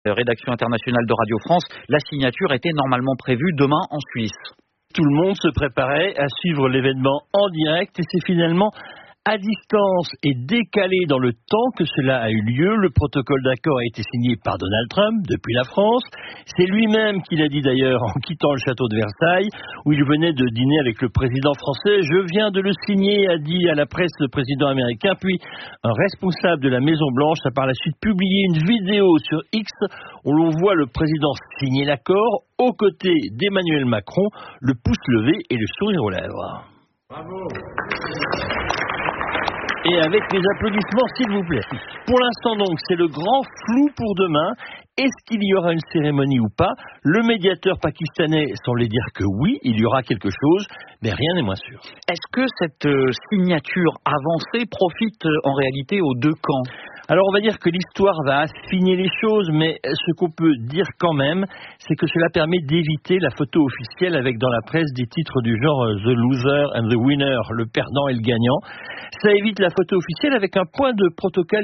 Rédaction internationale de Radio France, la signature était normalement prévue demain en Suisse. Tout le monde se préparait à suivre l'événement en direct et c'est finalement à distance et décalé dans le temps que cela a eu lieu. Le protocole d'accord a été signé par Donald Trump depuis la France. C'est lui-même qui l'a dit d'ailleurs en quittant le château de Versailles où il venait de dîner avec le président français. Je viens de le signer, a dit à la presse le président américain. Puis un responsable de la Maison-Blanche a par la suite publié une vidéo sur X où l'on voit le président signer l'accord aux côtés d'Emmanuel Macron, le pouce levé et le sourire aux lèvres. Bravo. Et avec les applaudissements, s'il vous plaît. Pour l'instant, donc, c'est le grand flou pour demain. Est-ce qu'il y aura une cérémonie ou pas? Le médiateur pakistanais semblait dire que oui, il y aura quelque chose, mais rien n'est moins sûr. Est-ce que cette signature avancée profite en réalité aux deux camps? Alors on va dire que l'histoire va affiner les choses, mais ce qu'on peut dire quand même, c'est que cela permet d'éviter la photo officielle avec dans la presse des titres du genre « The loser and the winner », le perdant et le gagnant. Ça évite la photo officielle avec un point de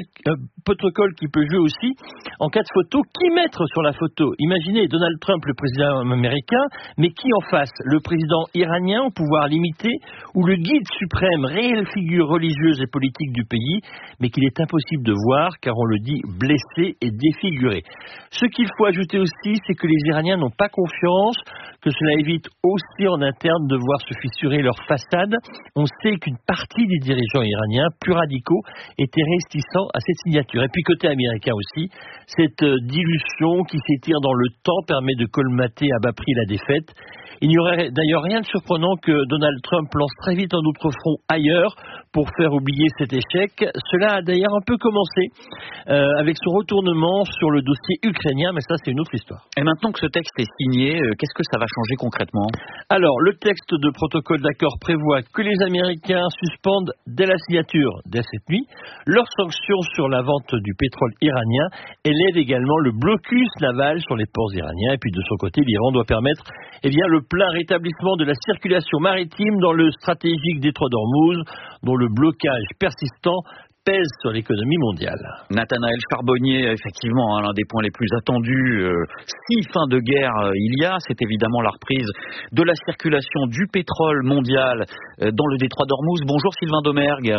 protocole qui peut jouer aussi en cas de photo. Qui mettre sur la photo? Imaginez Donald Trump, le président américain, mais qui en face? Le président iranien au pouvoir limité ou le guide suprême, réelle figure religieuse et politique du pays, mais qu'il est impossible de voir car on le dit blessé et défiguré. Ce qu'il faut ajouter aussi, c'est que les Iraniens n'ont pas confiance, que cela évite aussi en interne de voir se fissurer leur façade. On sait qu'une partie des dirigeants iraniens, plus radicaux, étaient réticents à cette signature. Et puis côté américain aussi, cette dilution qui s'étire dans le temps permet de colmater à bas prix la défaite. Il n'y aurait d'ailleurs rien de surprenant que Donald Trump lance très vite un autre front ailleurs pour faire oublier cet échec. Cela a d'ailleurs un peu commencé avec son retournement sur le dossier ukrainien, mais ça c'est une autre histoire. Et maintenant que ce texte est signé, qu'est-ce que ça va changer concrètement? Alors, le texte de protocole d'accord prévoit que les Américains suspendent dès la signature, dès cette nuit, leurs sanctions sur la vente du pétrole iranien et lève également le blocus naval sur les ports iraniens. Et puis de son côté, l'Iran doit permettre le plein rétablissement de la circulation maritime dans le stratégique détroit d'Ormuz, dont le blocage persistant pèse sur l'économie mondiale. Nathanaël Charbonnier, effectivement, l'un des points les plus attendus, si fin de guerre il y a, c'est évidemment la reprise de la circulation du pétrole mondial dans le détroit d'Ormuz. Bonjour Sylvain Domergue.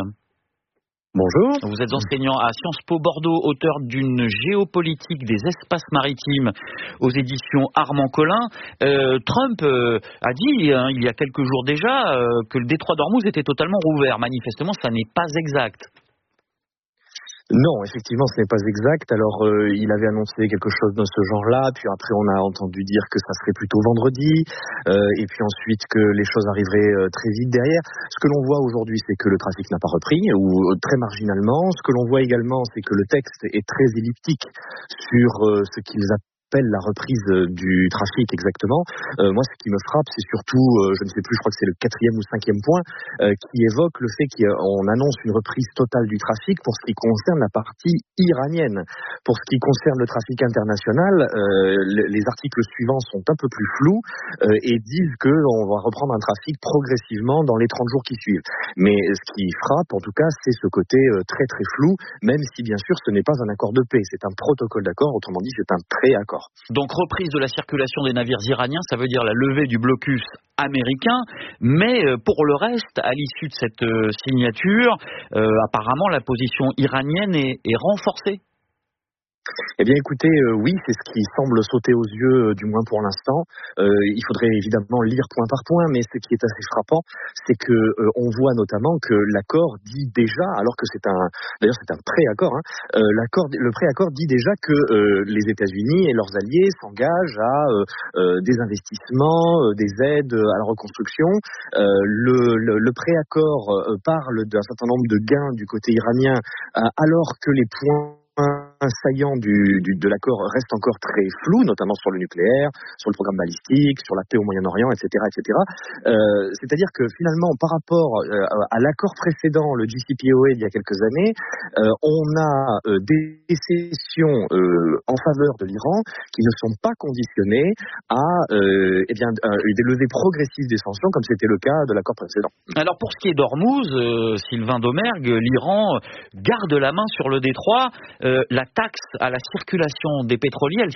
Bonjour. Vous êtes enseignant à Sciences Po Bordeaux, auteur d'une géopolitique des espaces maritimes aux éditions Armand Collin. Trump a dit, il y a quelques jours déjà, que le détroit d'Ormuz était totalement rouvert. Manifestement, ça n'est pas exact. Non, effectivement, ce n'est pas exact. Alors, il avait annoncé quelque chose de ce genre-là, puis après on a entendu dire que ça serait plutôt vendredi, et puis ensuite que les choses arriveraient très vite derrière. Ce que l'on voit aujourd'hui, c'est que le trafic n'a pas repris, ou très marginalement. Ce que l'on voit également, c'est que le texte est très elliptique sur ce qu'ils appellent la reprise du trafic exactement. Moi, ce qui me frappe, c'est surtout, je ne sais plus, je crois que c'est le 4e ou 5e point, qui évoque le fait qu'on annonce une reprise totale du trafic pour ce qui concerne la partie iranienne. Pour ce qui concerne le trafic international, les articles suivants sont un peu plus flous et disent qu'on va reprendre un trafic progressivement dans les 30 jours qui suivent. Mais ce qui frappe, en tout cas, c'est ce côté très très flou, même si bien sûr ce n'est pas un accord de paix, c'est un protocole d'accord, autrement dit c'est un pré-accord. Donc reprise de la circulation des navires iraniens, ça veut dire la levée du blocus américain, mais pour le reste, à l'issue de cette signature, apparemment la position iranienne est renforcée. Eh bien écoutez, oui, c'est ce qui semble sauter aux yeux, du moins pour l'instant. Il faudrait évidemment lire point par point, mais ce qui est assez frappant, c'est que on voit notamment que l'accord dit déjà, alors que c'est un pré-accord, le pré-accord dit déjà que les États-Unis et leurs alliés s'engagent à des investissements, des aides à la reconstruction. Le pré-accord parle d'un certain nombre de gains du côté iranien, alors que les points saillant de l'accord reste encore très flou, notamment sur le nucléaire, sur le programme balistique, sur la paix au Moyen-Orient, etc., etc. C'est-à-dire que finalement, par rapport à l'accord précédent, le JCPOA d'il y a quelques années, on a des cessions en faveur de l'Iran qui ne sont pas conditionnées à des levées progressives des sanctions, comme c'était le cas de l'accord précédent. Alors pour ce qui est d'Ormuz, Sylvain Domergue, l'Iran garde la main sur le détroit. La taxe à la circulation des pétroliers, elle